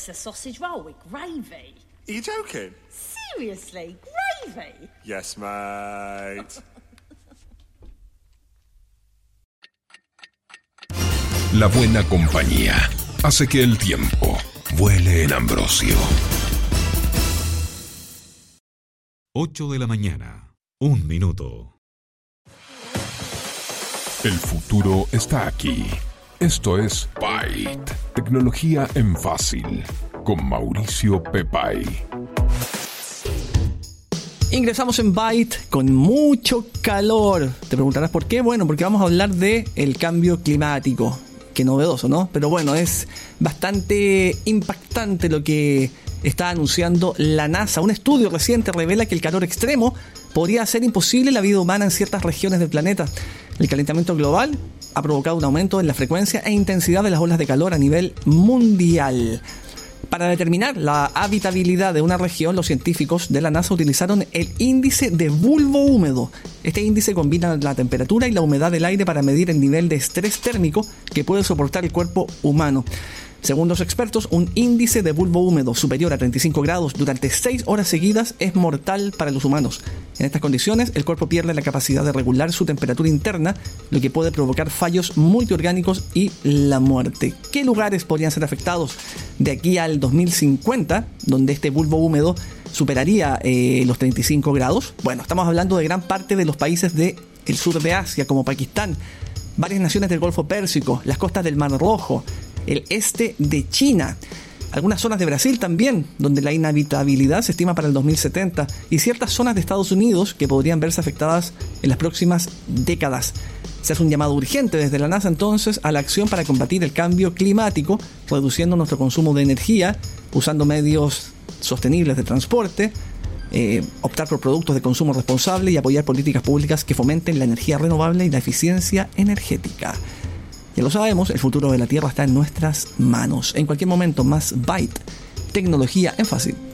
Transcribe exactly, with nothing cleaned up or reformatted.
It's a sausage roll with gravy. Are you joking? Seriously, gravy? Yes, mate. La buena compañía hace que el tiempo vuele en Ambrosio. ocho de la mañana, un minuto. El futuro está aquí. Esto es Byte, tecnología en fácil, con Mauricio Pepay. Ingresamos en Byte con mucho calor. Te preguntarás por qué. Bueno, porque vamos a hablar de el cambio climático. Qué novedoso, ¿no? Pero bueno, es bastante impactante lo que está anunciando la NASA. Un estudio reciente revela que el calor extremo podría hacer imposible la vida humana en ciertas regiones del planeta. El calentamiento global ha provocado un aumento en la frecuencia e intensidad de las olas de calor a nivel mundial. Para determinar la habitabilidad de una región, los científicos de la NASA utilizaron el índice de bulbo húmedo. Este índice combina la temperatura y la humedad del aire para medir el nivel de estrés térmico que puede soportar el cuerpo humano. Según los expertos, un índice de bulbo húmedo superior a treinta y cinco grados durante seis horas seguidas es mortal para los humanos. En estas condiciones, el cuerpo pierde la capacidad de regular su temperatura interna, lo que puede provocar fallos multiorgánicos y la muerte. ¿Qué lugares podrían ser afectados de aquí al dos mil cincuenta, donde este bulbo húmedo superaría eh, los treinta y cinco grados? Bueno, estamos hablando de gran parte de los países del sur de Asia, como Pakistán, varias naciones del Golfo Pérsico, las costas del Mar Rojo, el este de China, algunas zonas de Brasil también, donde la inhabitabilidad se estima para el dos mil setenta, y ciertas zonas de Estados Unidos que podrían verse afectadas en las próximas décadas. Se hace un llamado urgente desde la NASA entonces a la acción para combatir el cambio climático, reduciendo nuestro consumo de energía, usando medios sostenibles de transporte, eh, optar por productos de consumo responsable y apoyar políticas públicas que fomenten la energía renovable y la eficiencia energética. Ya lo sabemos, el futuro de la Tierra está en nuestras manos. En cualquier momento, más Byte, tecnología en fácil.